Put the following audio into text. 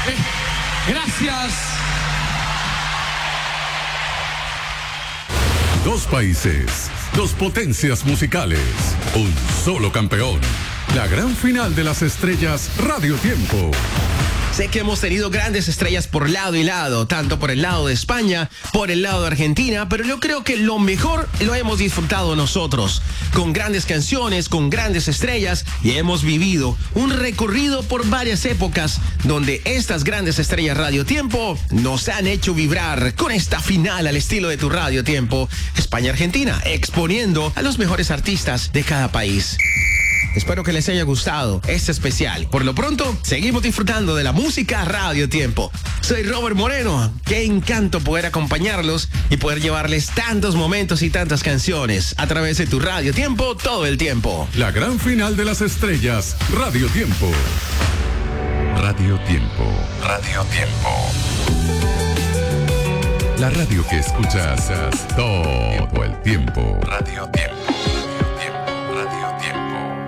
Gracias. Dos países, dos potencias musicales, un solo campeón. La gran final de las estrellas Radio Tiempo. Sé que hemos tenido grandes estrellas por lado y lado, tanto por el lado de España, por el lado de Argentina, pero yo creo que lo mejor lo hemos disfrutado nosotros, con grandes canciones, con grandes estrellas, y hemos vivido un recorrido por varias épocas donde estas grandes estrellas Radio Tiempo nos han hecho vibrar con esta final al estilo de tu Radio Tiempo, España-Argentina, exponiendo a los mejores artistas de cada país. Espero que les haya gustado este especial. Por lo pronto, seguimos disfrutando de la música Radio Tiempo. Soy Robert Moreno. Qué encanto poder acompañarlos y poder llevarles tantos momentos y tantas canciones a través de tu Radio Tiempo todo el tiempo. La gran final de las estrellas Radio Tiempo. Radio Tiempo. Radio Tiempo. La radio que escuchas todo el tiempo. Radio Tiempo. Radio Tiempo. Radio Tiempo.